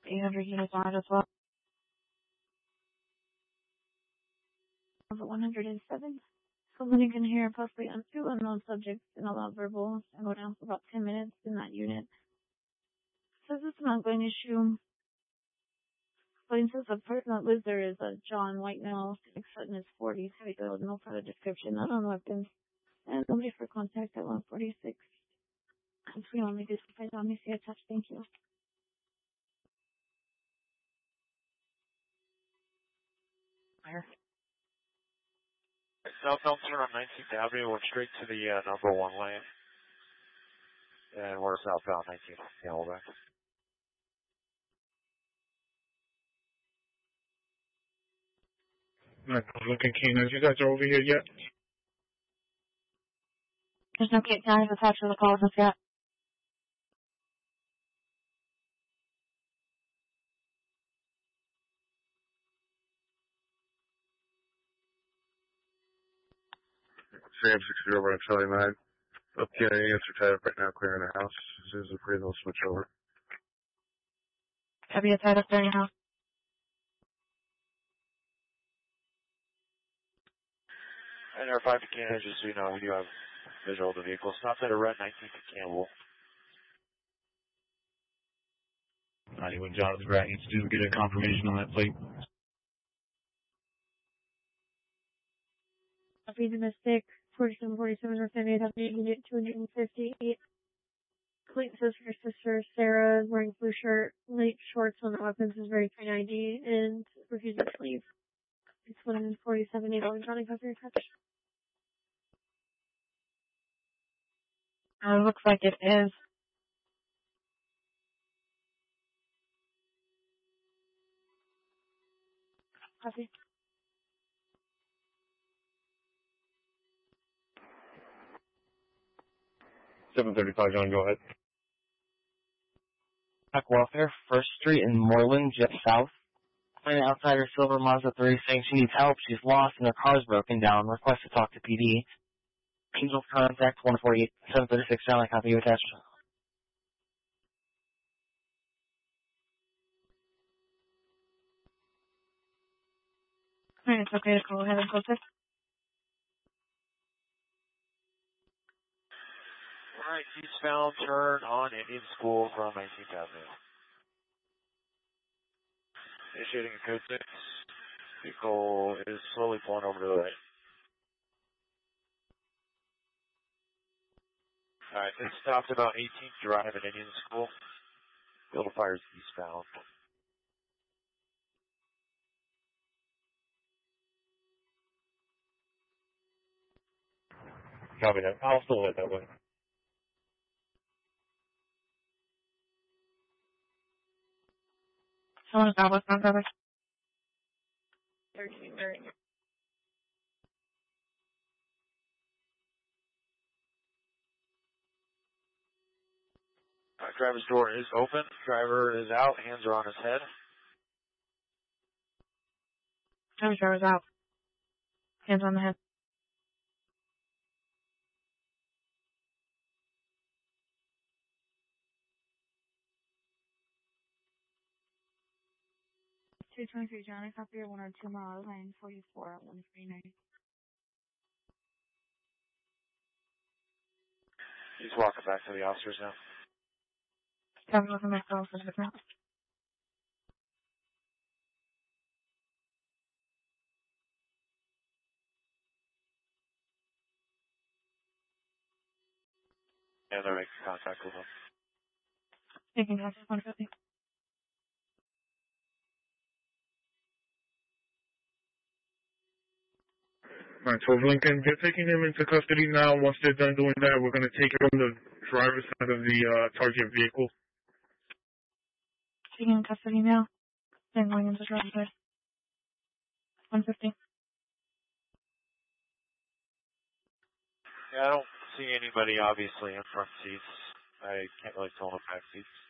800 units on it as well. 107. So Lincoln here, possibly on 2 unknown subjects and allowed verbal and go down for about 10 minutes in that unit. So this is an ongoing issue. But since the person that lives there is John Whitenow, 6 Sutton is 40, heavy build, no further description, not on weapons, and somebody for contact at 146. And we only disappointed on me, see attached, thank you. Fire. Southbound turn on 19th Avenue, went straight to the number 1 lane. And we're southbound 19th, Camelback. Lincoln Keenan, you guys are over here yet? There's no Cape County attached to the calls as yet. Sam 60 over on Charlie 9. Up here, answer tied up right now, clearing the house. As soon as we're free, they'll switch over. Heavy tied up there in your house. And our 5 to Canada, just so you know, we do have visual of the vehicle. Stopped at a red 19th to Campbell. 91 Jonathan Grant needs to get a confirmation on that plate. Be the mistake. 4747 or 78, have you get 258. Clayton says her sister Sarah is wearing blue shirt, light shorts on the weapons is very 390 and refuses to leave. It's 147 electronic cover touch. Looks like it is. Copy. 735, John, go ahead. Pack Welfare, 1st Street in Moreland, just south. Find outside her silver Mazda 3 saying she needs help. She's lost and her car's broken down. Request to talk to PD. Angels contact 148, 736, John, I copy you attached. Alright, it's okay to go ahead and close it. Alright, eastbound turn on Indian School from 19th Avenue. Initiating a code 6. Vehicle is slowly pulling over to the right. Alright, it stopped about 18th Drive at Indian School. Field of fire is eastbound. Copy that. I'll still let that way. Someone's got what's on cover. 1330. Driver's door is open. Driver is out. Hands are on his head. Driver's out. Hands on the head. Two 23 Johnny, copy your 102 mile line 44 at 139. He's walking back to the officers now. Copy looking back to officers with now. And they're making contact with him. Taking contact 150. Alright, so Lincoln, they're taking him into custody now. Once they're done doing that, we're going to take him from the driver's side of the target vehicle. Taking in custody now. Then going into the driver's side. 150. Yeah, I don't see anybody obviously in front seats. I can't really tell in the back seats.